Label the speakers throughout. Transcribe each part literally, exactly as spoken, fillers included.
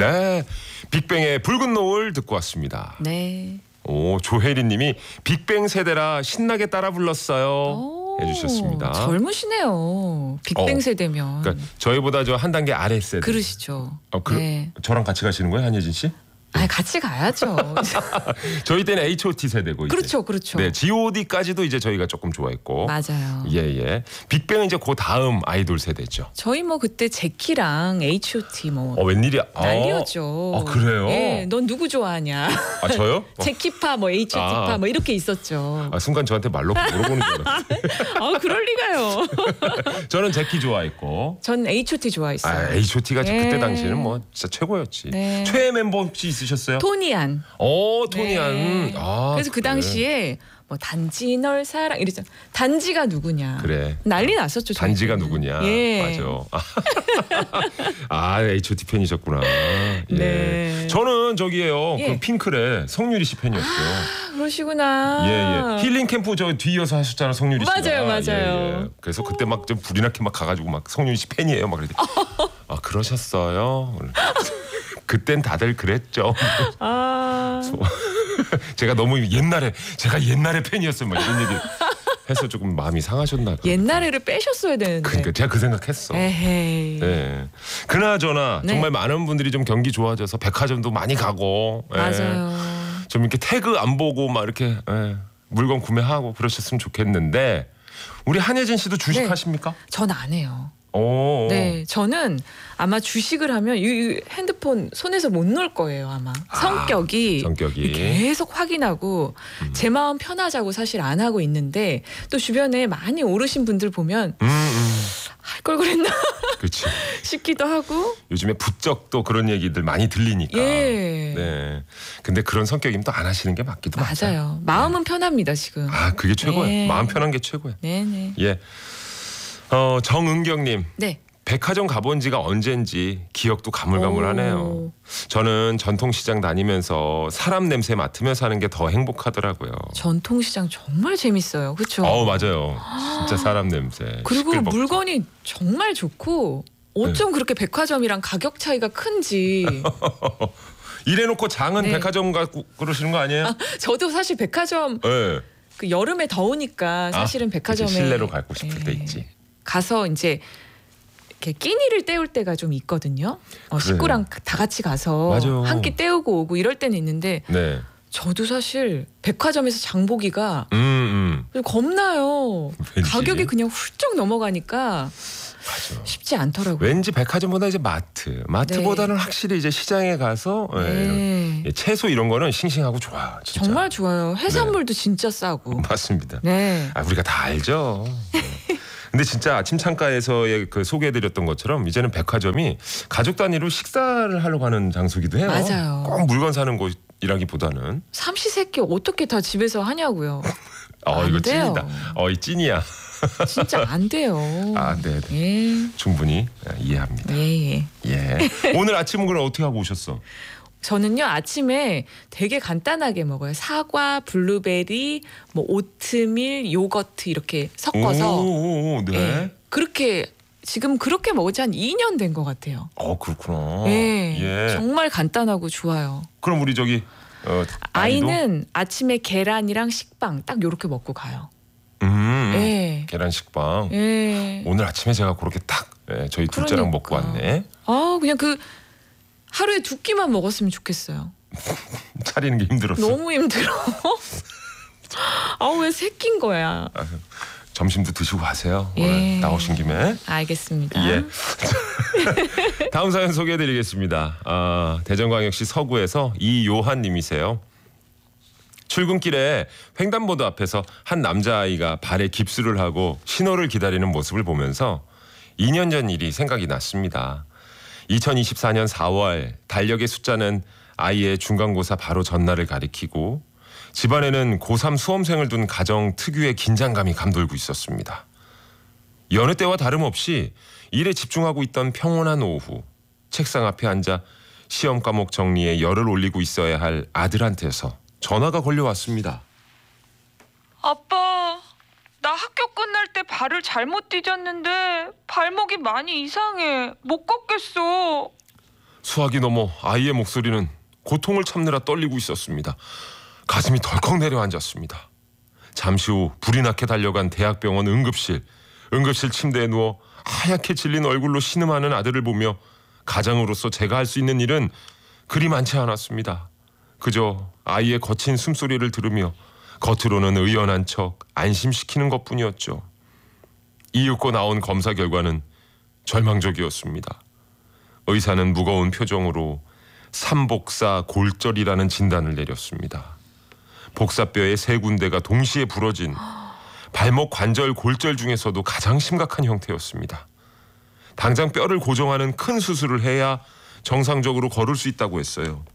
Speaker 1: 네, 빅뱅의 붉은 노을 듣고 왔습니다.
Speaker 2: 네.
Speaker 1: 오, 조혜리님이 빅뱅 세대라 신나게 따라 불렀어요.
Speaker 2: 오,
Speaker 1: 해주셨습니다.
Speaker 2: 젊으시네요. 빅뱅
Speaker 1: 어,
Speaker 2: 세대면.
Speaker 1: 그러니까 저희보다 저 한 단계 아래 세대.
Speaker 2: 그러시죠.
Speaker 1: 어, 그,
Speaker 2: 네.
Speaker 1: 저랑 같이 가시는 거예요, 한예진 씨?
Speaker 2: 아, 같이 가야죠.
Speaker 1: 저희 때는 에이치 오 티 세대고. 이제.
Speaker 2: 그렇죠, 그렇죠.
Speaker 1: 네, 지 오 디까지도 이제 저희가 조금 좋아했고.
Speaker 2: 맞아요.
Speaker 1: 예, 예. 빅뱅은 이제 그 다음 아이돌 세대죠.
Speaker 2: 저희 뭐 그때 제키랑 에이치 오 티 뭐
Speaker 1: 어, 웬일이야?
Speaker 2: 난리였죠.
Speaker 1: 아, 그래요?
Speaker 2: 예, 넌 누구 좋아하냐?
Speaker 1: 아, 저요? 어.
Speaker 2: 제키파 뭐 에이치 오 티파
Speaker 1: 아.
Speaker 2: 뭐 이렇게 있었죠.
Speaker 1: 아, 순간 저한테 말로 물어보는 줄 알았어요.
Speaker 2: 아, 그럴 리가요.
Speaker 1: 저는 제키 좋아했고.
Speaker 2: 전 에이치 오 티 좋아했어요.
Speaker 1: 아, 에이치 오 티가
Speaker 2: 예.
Speaker 1: 그때 당시에는 뭐 진짜 최고였지.
Speaker 2: 네.
Speaker 1: 최애 멤버 혹시 있으셨어요?
Speaker 2: 토니안.
Speaker 1: 오, 토니안.
Speaker 2: 네.
Speaker 1: 아,
Speaker 2: 그래서 그
Speaker 1: 그래.
Speaker 2: 당시에 뭐 단지 널 사랑 이랬잖아. 단지가 누구냐.
Speaker 1: 그래.
Speaker 2: 난리 났었죠. 저희
Speaker 1: 단지가
Speaker 2: 때는.
Speaker 1: 누구냐.
Speaker 2: 예.
Speaker 1: 맞아. 아, 에이치 오 티 팬이셨구나. 예.
Speaker 2: 네.
Speaker 1: 저는 저기에요.
Speaker 2: 예.
Speaker 1: 그 핑클의 성유리 씨 팬이었어요.
Speaker 2: 아, 그러시구나.
Speaker 1: 예, 예. 힐링 캠프 저 뒤이어서 하셨잖아, 성유리 씨가.
Speaker 2: 맞아요, 맞아요.
Speaker 1: 예, 예. 그래서 그때 막 좀 불이 나게 막 가가지고 막 성유리 씨 팬이에요, 막 그랬더니 아, 그러셨어요. 그땐 다들 그랬죠.
Speaker 2: 아.
Speaker 1: 제가 너무 옛날에 제가 옛날에 팬이었어요, 막 이런 얘기 해서 조금 마음이 상하셨나.
Speaker 2: 옛날에를 빼셨어야 되는데.
Speaker 1: 그러니까 제가 그 생각했어.
Speaker 2: 에헤이.
Speaker 1: 네. 그나저나
Speaker 2: 네.
Speaker 1: 정말 많은 분들이 좀 경기 좋아져서 백화점도 많이 가고. 예.
Speaker 2: 맞아요.
Speaker 1: 좀 이렇게 태그 안 보고 막 이렇게 예, 물건 구매하고 그러셨으면 좋겠는데 우리 한예진 씨도 주식하십니까?
Speaker 2: 전 안 해요.
Speaker 1: 오.
Speaker 2: 네, 저는 아마 주식을 하면 이 핸드폰 손에서 못 놓을 거예요, 아마.
Speaker 1: 아,
Speaker 2: 성격이,
Speaker 1: 성격이.
Speaker 2: 계속 확인하고
Speaker 1: 음.
Speaker 2: 제 마음 편하자고 사실 안 하고 있는데 또 주변에 많이 오르신 분들 보면
Speaker 1: 음, 음.
Speaker 2: 할 걸 그랬나
Speaker 1: 그렇지.
Speaker 2: 싶기도 하고.
Speaker 1: 요즘에 부쩍 또 그런 얘기들 많이 들리니까.
Speaker 2: 예.
Speaker 1: 네. 근데 그런 성격이면 또 안 하시는 게 맞기도 맞아요.
Speaker 2: 맞아요. 마음은 편합니다, 지금.
Speaker 1: 아, 그게 최고예요.
Speaker 2: 네.
Speaker 1: 마음 편한 게 최고예요.
Speaker 2: 네네.
Speaker 1: 예. 어, 정은경님.
Speaker 2: 네.
Speaker 1: 백화점 가본 지가 언젠지 기억도 가물가물하네요.
Speaker 2: 오.
Speaker 1: 저는 전통시장 다니면서 사람 냄새 맡으며 사는 게 더 행복하더라고요.
Speaker 2: 전통시장 정말 재밌어요. 그렇죠?
Speaker 1: 어, 맞아요. 진짜 사람 냄새.
Speaker 2: 그리고
Speaker 1: 시끌벅적.
Speaker 2: 물건이 정말 좋고 어쩜 그렇게 백화점이랑 가격 차이가 큰지.
Speaker 1: 이래놓고 장은
Speaker 2: 네.
Speaker 1: 백화점 가고 그러시는 거 아니에요?
Speaker 2: 아, 저도 사실 백화점
Speaker 1: 네.
Speaker 2: 그 여름에 더우니까 사실은
Speaker 1: 아,
Speaker 2: 백화점에
Speaker 1: 그치, 실내로 가고 싶을
Speaker 2: 예,
Speaker 1: 때 있지.
Speaker 2: 가서 이제 이렇게 끼니를 때울 때가 좀 있거든요. 어,
Speaker 1: 그래.
Speaker 2: 식구랑 다 같이 가서
Speaker 1: 맞아.
Speaker 2: 한 끼 때우고 오고 이럴 때는 있는데
Speaker 1: 네.
Speaker 2: 저도 사실 백화점에서 장 보기가
Speaker 1: 음, 음.
Speaker 2: 겁나요.
Speaker 1: 왠지.
Speaker 2: 가격이 그냥 훌쩍 넘어가니까
Speaker 1: 맞아.
Speaker 2: 쉽지 않더라고요.
Speaker 1: 왠지 백화점보다 이제 마트. 마트보다는 확실히 이제 시장에 가서 예,
Speaker 2: 네.
Speaker 1: 예, 채소 이런 거는 싱싱하고 좋아. 진짜.
Speaker 2: 정말 좋아요. 해산물도 진짜 싸고.
Speaker 1: 맞습니다.
Speaker 2: 네.
Speaker 1: 아, 우리가 다 알죠. 네. 근데 진짜 아침 창가에서의 그 소개해드렸던 것처럼 이제는 백화점이 가족 단위로 식사를 하러 가는 장소기도 해요.
Speaker 2: 맞아요.
Speaker 1: 꼭 물건 사는 곳이라기보다는.
Speaker 2: 삼시세끼 어떻게 다 집에서 하냐고요.
Speaker 1: 어,
Speaker 2: 안
Speaker 1: 이거
Speaker 2: 돼요.
Speaker 1: 찐이다. 어, 이 찐이야.
Speaker 2: 진짜 안 돼요.
Speaker 1: 아, 네, 네.
Speaker 2: 예.
Speaker 1: 충분히 이해합니다.
Speaker 2: 예, 예.
Speaker 1: 예. 오늘 아침은 그럼 어떻게 하고 오셨어?
Speaker 2: 저는요 아침에 되게 간단하게 먹어요. 사과, 블루베리, 뭐 오트밀, 요거트 이렇게 섞어서.
Speaker 1: 오, 오, 오, 네.
Speaker 2: 예. 그렇게 지금 그렇게 먹은 지 한 이 년 된 것 같아요.
Speaker 1: 어, 그렇구나.
Speaker 2: 예.
Speaker 1: 예.
Speaker 2: 정말 간단하고 좋아요.
Speaker 1: 그럼 우리 저기 어, 아이도?
Speaker 2: 아이는 아침에 계란이랑 식빵 딱 요렇게 먹고 가요.
Speaker 1: 음,
Speaker 2: 예.
Speaker 1: 계란 식빵.
Speaker 2: 예.
Speaker 1: 오늘 아침에 제가 그렇게 딱 예, 저희 둘째랑 먹고
Speaker 2: 그러니까.
Speaker 1: 왔네.
Speaker 2: 아, 그냥 그 하루에 두 끼만 먹었으면 좋겠어요.
Speaker 1: 차리는 게 힘들었어.
Speaker 2: 너무 힘들어. 아, 왜 새낀 거야?
Speaker 1: 아, 점심도 드시고 가세요.
Speaker 2: 예.
Speaker 1: 오늘 나오신 김에.
Speaker 2: 알겠습니다.
Speaker 1: 예. 다음 사연 소개해드리겠습니다. 아, 대전광역시 서구에서 이요한님이세요. 출근길에 횡단보도 앞에서 한 남자아이가 발에 깁스를 하고 신호를 기다리는 모습을 보면서 이 년 전 일이 생각이 났습니다. 이천이십사 년 사월 달력의 숫자는 아이의 중간고사 바로 전날을 가리키고 집안에는 고삼 수험생을 둔 가정 특유의 긴장감이 감돌고 있었습니다. 여느 때와 다름없이 일에 집중하고 있던 평온한 오후 책상 앞에 앉아 시험 과목 정리에 열을 올리고 있어야 할 아들한테서 전화가 걸려왔습니다.
Speaker 2: 아빠, 나 학교 끝날 때 발을 잘못 디뎠는데 발목이 많이 이상해. 못 걷겠어.
Speaker 1: 수학이 넘어 아이의 목소리는 고통을 참느라 떨리고 있었습니다. 가슴이 덜컥 내려앉았습니다. 잠시 후 불이 나게 달려간 대학병원 응급실, 응급실 침대에 누워 하얗게 질린 얼굴로 신음하는 아들을 보며 가장으로서 제가 할 수 있는 일은 그리 많지 않았습니다. 그저 아이의 거친 숨소리를 들으며 겉으로는 의연한 척 안심시키는 것뿐이었죠. 이윽고 나온 검사 결과는 절망적이었습니다. 의사는 무거운 표정으로 삼복사 골절이라는 진단을 내렸습니다. 복사뼈의 세 군데가 동시에 부러진 발목 관절 골절 중에서도 가장 심각한 형태였습니다. 당장 뼈를 고정하는 큰 수술을 해야 정상적으로 걸을 수 있다고 했어요.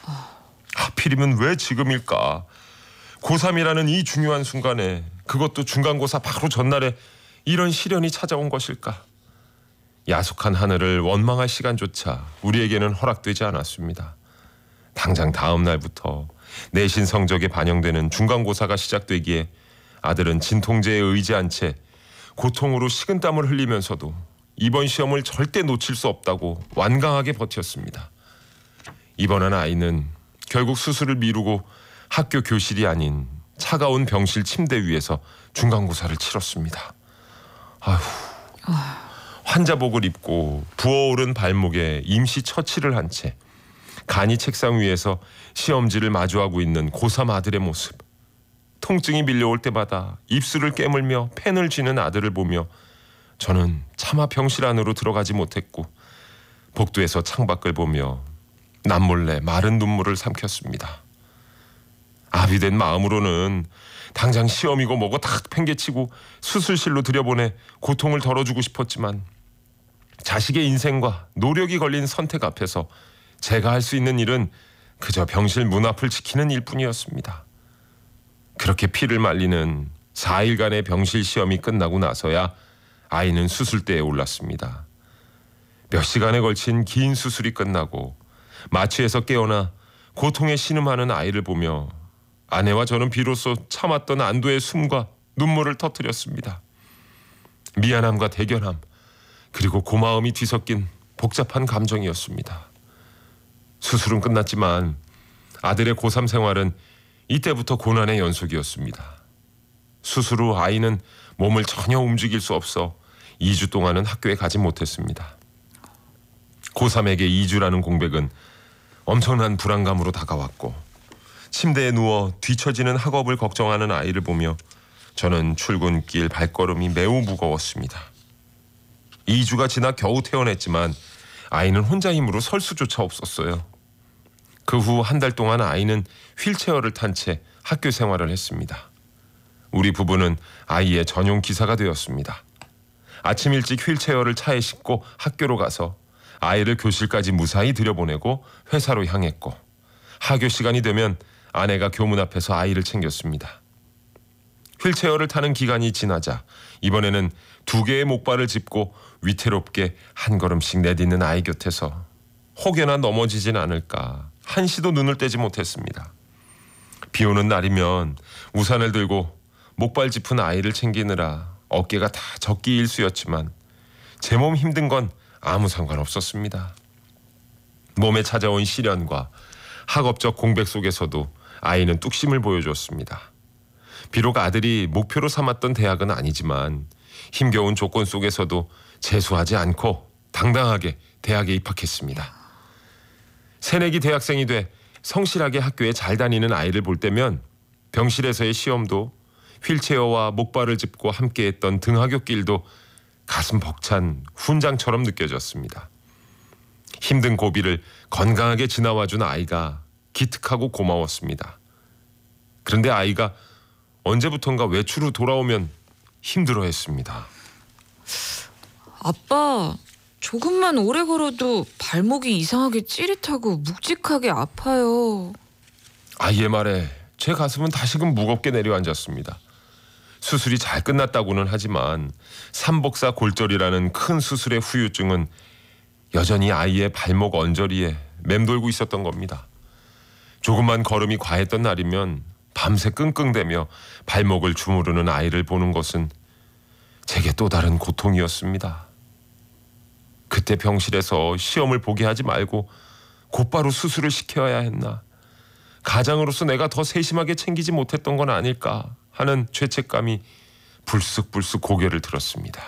Speaker 1: 하필이면 왜 지금일까? 고삼이라는 이 중요한 순간에, 그것도 중간고사 바로 전날에 이런 시련이 찾아온 것일까? 야속한 하늘을 원망할 시간조차 우리에게는 허락되지 않았습니다. 당장 다음 날부터 내신 성적에 반영되는 중간고사가 시작되기에 아들은 진통제에 의지한 채 고통으로 식은땀을 흘리면서도 이번 시험을 절대 놓칠 수 없다고 완강하게 버텼습니다. 입원한 아이는 결국 수술을 미루고 학교 교실이 아닌 차가운 병실 침대 위에서 중간고사를 치렀습니다. 아휴, 환자복을 입고 부어오른 발목에 임시 처치를 한 채 간이 책상 위에서 시험지를 마주하고 있는 고삼 아들의 모습. 통증이 밀려올 때마다 입술을 깨물며 펜을 쥐는 아들을 보며 저는 차마 병실 안으로 들어가지 못했고 복도에서 창밖을 보며 남몰래 마른 눈물을 삼켰습니다. 아비된 마음으로는 당장 시험이고 뭐고 다 팽개치고 수술실로 들여보내 고통을 덜어주고 싶었지만 자식의 인생과 노력이 걸린 선택 앞에서 제가 할 수 있는 일은 그저 병실 문 앞을 지키는 일뿐이었습니다. 그렇게 피를 말리는 사 일간의 병실 시험이 끝나고 나서야 아이는 수술대에 올랐습니다. 몇 시간에 걸친 긴 수술이 끝나고 마취에서 깨어나 고통에 신음하는 아이를 보며 아내와 저는 비로소 참았던 안도의 숨과 눈물을 터뜨렸습니다. 미안함과 대견함, 그리고 고마움이 뒤섞인 복잡한 감정이었습니다. 수술은 끝났지만 아들의 고삼 생활은 이때부터 고난의 연속이었습니다. 수술 후 아이는 몸을 전혀 움직일 수 없어 이 주 동안은 학교에 가지 못했습니다. 고삼에게 이 주라는 공백은 엄청난 불안감으로 다가왔고 침대에 누워 뒤처지는 학업을 걱정하는 아이를 보며 저는 출근길 발걸음이 매우 무거웠습니다. 이 주가 지나 겨우 퇴원했지만 아이는 혼자 힘으로 설 수조차 없었어요. 그 후 한 달 동안 아이는 휠체어를 탄 채 학교 생활을 했습니다. 우리 부부는 아이의 전용 기사가 되었습니다. 아침 일찍 휠체어를 차에 싣고 학교로 가서 아이를 교실까지 무사히 들여보내고 회사로 향했고 하교 시간이 되면 아내가 교문 앞에서 아이를 챙겼습니다. 휠체어를 타는 기간이 지나자 이번에는 두 개의 목발을 짚고 위태롭게 한 걸음씩 내딛는 아이 곁에서 혹여나 넘어지진 않을까 한시도 눈을 떼지 못했습니다. 비 오는 날이면 우산을 들고 목발 짚은 아이를 챙기느라 어깨가 다 적기 일쑤였지만 제 몸 힘든 건 아무 상관없었습니다. 몸에 찾아온 시련과 학업적 공백 속에서도 아이는 뚝심을 보여줬습니다. 비록 아들이 목표로 삼았던 대학은 아니지만 힘겨운 조건 속에서도 재수하지 않고 당당하게 대학에 입학했습니다. 새내기 대학생이 돼 성실하게 학교에 잘 다니는 아이를 볼 때면 병실에서의 시험도 휠체어와 목발을 짚고 함께했던 등하굣길도 가슴 벅찬 훈장처럼 느껴졌습니다. 힘든 고비를 건강하게 지나와준 아이가 기특하고 고마웠습니다. 그런데 아이가 언제부턴가 외출 후 돌아오면 힘들어했습니다.
Speaker 2: 아빠, 조금만 오래 걸어도 발목이 이상하게 찌릿하고 묵직하게 아파요.
Speaker 1: 아이의 말에 제 가슴은 다시금 무겁게 내려앉았습니다. 수술이 잘 끝났다고는 하지만 삼복사 골절이라는 큰 수술의 후유증은 여전히 아이의 발목 언저리에 맴돌고 있었던 겁니다. 조금만 걸음이 과했던 날이면 밤새 끙끙대며 발목을 주무르는 아이를 보는 것은 제게 또 다른 고통이었습니다. 그때 그때 병실에서 시험을 보게 하지 말고 곧바로 수술을 시켜야 했나. 가장으로서 내가 더 세심하게 챙기지 못했던 건 아닐까 하는 죄책감이 불쑥불쑥 고개를 들었습니다.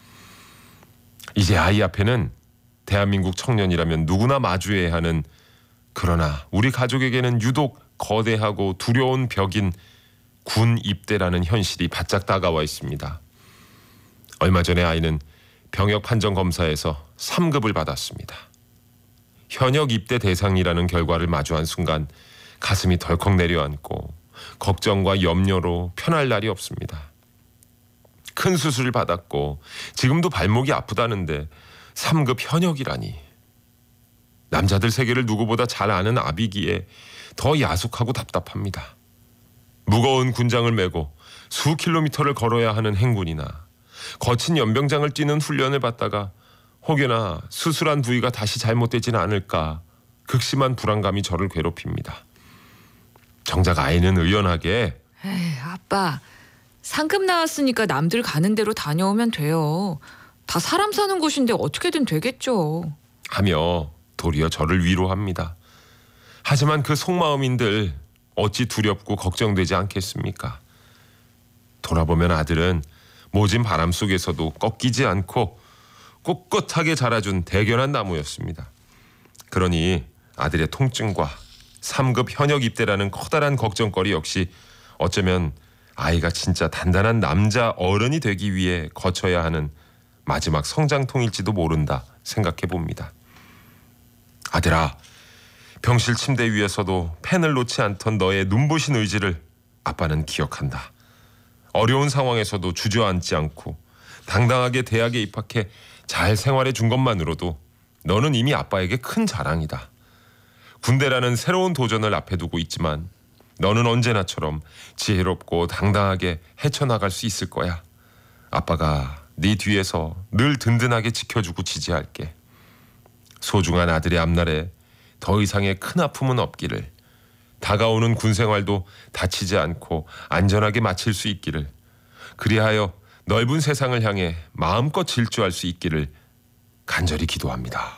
Speaker 1: 이제 아이 앞에는 대한민국 청년이라면 누구나 마주해야 하는, 그러나 우리 가족에게는 유독 거대하고 두려운 벽인 군 입대라는 현실이 바짝 다가와 있습니다. 얼마 전에 아이는 병역 판정 검사에서 삼 급을 받았습니다. 현역 입대 대상이라는 결과를 마주한 순간 가슴이 덜컥 내려앉고 걱정과 염려로 편할 날이 없습니다. 큰 수술을 받았고 지금도 발목이 아프다는데 삼 급 현역이라니. 남자들 세계를 누구보다 잘 아는 아비기에 더 야속하고 답답합니다. 무거운 군장을 메고 수 킬로미터를 걸어야 하는 행군이나 거친 연병장을 뛰는 훈련을 받다가 혹여나 수술한 부위가 다시 잘못되지는 않을까 극심한 불안감이 저를 괴롭힙니다. 정작 아이는 의연하게
Speaker 2: 에이, 아빠 상급 나왔으니까 남들 가는 대로 다녀오면 돼요. 다 사람 사는 곳인데 어떻게든 되겠죠.
Speaker 1: 하며 도리어 저를 위로합니다. 하지만 그 속마음인들 어찌 두렵고 걱정되지 않겠습니까? 돌아보면 아들은 모진 바람 속에서도 꺾이지 않고 꿋꿋하게 자라준 대견한 나무였습니다. 그러니 아들의 통증과 삼 급 현역 입대라는 커다란 걱정거리 역시 어쩌면 아이가 진짜 단단한 남자 어른이 되기 위해 거쳐야 하는 마지막 성장통일지도 모른다 생각해 봅니다. 아들아, 병실 침대 위에서도 펜을 놓지 않던 너의 눈부신 의지를 아빠는 기억한다. 어려운 상황에서도 주저앉지 않고 당당하게 대학에 입학해 잘 생활해 준 것만으로도 너는 이미 아빠에게 큰 자랑이다. 군대라는 새로운 도전을 앞에 두고 있지만 너는 언제나처럼 지혜롭고 당당하게 헤쳐나갈 수 있을 거야. 아빠가 네 뒤에서 늘 든든하게 지켜주고 지지할게. 소중한 아들의 앞날에 더 이상의 큰 아픔은 없기를, 다가오는 군생활도 다치지 않고 안전하게 마칠 수 있기를, 그리하여 넓은 세상을 향해 마음껏 질주할 수 있기를 간절히 기도합니다.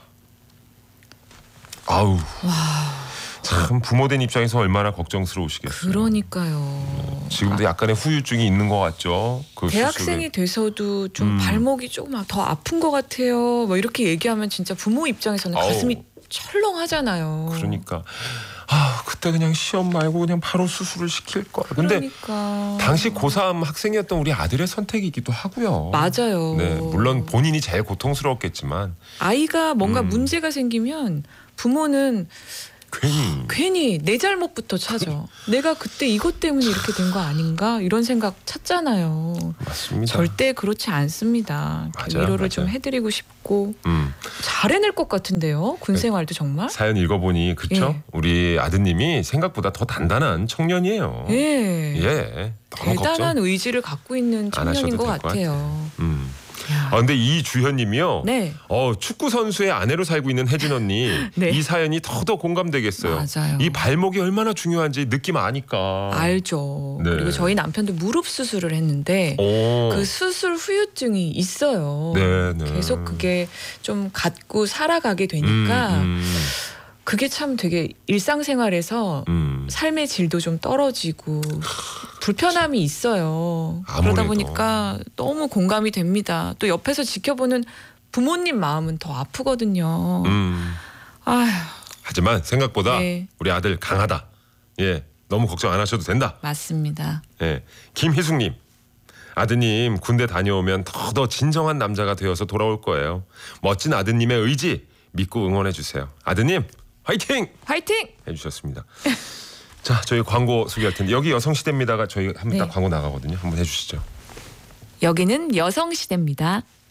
Speaker 1: 아우, 참 부모된 입장에서 얼마나 걱정스러우시겠어요.
Speaker 2: 그러니까요.
Speaker 1: 지금도 약간의 후유증이 있는 것 같죠. 그
Speaker 2: 대학생이
Speaker 1: 수술을.
Speaker 2: 돼서도 좀
Speaker 1: 음.
Speaker 2: 발목이 조금 더 아픈 것 같아요. 뭐 이렇게 얘기하면 진짜 부모 입장에서는
Speaker 1: 아우.
Speaker 2: 가슴이 철렁하잖아요.
Speaker 1: 그러니까 아 그때 그냥 시험 말고 그냥 바로 수술을 시킬 걸. 근데
Speaker 2: 그러니까.
Speaker 1: 당시 고삼 학생이었던 우리 아들의 선택이기도 하고요.
Speaker 2: 맞아요.
Speaker 1: 네, 물론 본인이 제일 고통스러웠겠지만
Speaker 2: 아이가 뭔가
Speaker 1: 음.
Speaker 2: 문제가 생기면 부모는
Speaker 1: 괜히
Speaker 2: 괜히 내 잘못부터 찾아. 내가 그때 이것 때문에 이렇게 된 거 아닌가? 이런 생각 찾잖아요.
Speaker 1: 맞습니다.
Speaker 2: 절대 그렇지 않습니다.
Speaker 1: 맞아요,
Speaker 2: 위로를
Speaker 1: 맞아요.
Speaker 2: 좀 해드리고 싶고
Speaker 1: 음,
Speaker 2: 잘 해낼 것 같은데요. 군생활도 정말.
Speaker 1: 사연 읽어보니 그쵸?
Speaker 2: 예.
Speaker 1: 우리 아드님이 생각보다 더 단단한 청년이에요.
Speaker 2: 예.
Speaker 1: 예, 너무
Speaker 2: 대단한
Speaker 1: 걱정
Speaker 2: 의지를 갖고 있는
Speaker 1: 안 하셔도
Speaker 2: 청년인 것
Speaker 1: 될것
Speaker 2: 같아요.
Speaker 1: 음.
Speaker 2: 야.
Speaker 1: 아 근데 이 주현님이요.
Speaker 2: 네.
Speaker 1: 어 축구 선수의 아내로 살고 있는 혜진 언니
Speaker 2: 네.
Speaker 1: 이 사연이 더더 공감되겠어요.
Speaker 2: 맞아요.
Speaker 1: 이 발목이 얼마나 중요한지 느낌 아니까.
Speaker 2: 알죠.
Speaker 1: 네.
Speaker 2: 그리고 저희 남편도 무릎 수술을 했는데
Speaker 1: 오.
Speaker 2: 그 수술 후유증이 있어요.
Speaker 1: 네, 네.
Speaker 2: 계속 그게 좀 갖고 살아가게 되니까
Speaker 1: 음,
Speaker 2: 그게 참 되게 일상생활에서
Speaker 1: 음, 음.
Speaker 2: 삶의 질도 좀 떨어지고 불편함이 있어요.
Speaker 1: 아무래도.
Speaker 2: 그러다 보니까 너무 공감이 됩니다. 또 옆에서 지켜보는 부모님 마음은 더 아프거든요.
Speaker 1: 음.
Speaker 2: 아휴,
Speaker 1: 하지만 생각보다
Speaker 2: 네.
Speaker 1: 우리 아들 강하다. 예, 너무 걱정 안 하셔도 된다.
Speaker 2: 맞습니다.
Speaker 1: 예, 김희숙님. 아드님 군대 다녀오면 더더 진정한 남자가 되어서 돌아올 거예요. 멋진 아드님의 의지 믿고 응원해 주세요. 아드님 화이팅!
Speaker 2: 화이팅!
Speaker 1: 해주셨습니다. 자, 저희 광고 소개할 텐데 여기 여성시대입니다가 저희 한번 딱
Speaker 2: 네.
Speaker 1: 광고 나가거든요. 한번 해주시죠.
Speaker 2: 여기는 여성시대입니다.